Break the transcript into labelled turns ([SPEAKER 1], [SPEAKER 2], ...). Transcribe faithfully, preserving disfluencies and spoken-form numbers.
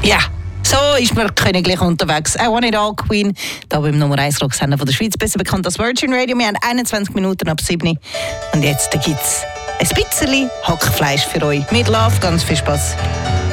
[SPEAKER 1] Ja, so ist man königlich unterwegs. I Want It All Queen, hier beim Nummer eins Rocksender von der Schweiz, besser bekannt als Virgin Radio. Wir haben einundzwanzig Minuten ab sieben und jetzt gibt es ein bisschen Hackfleisch für euch. Mit Love, ganz viel Spaß.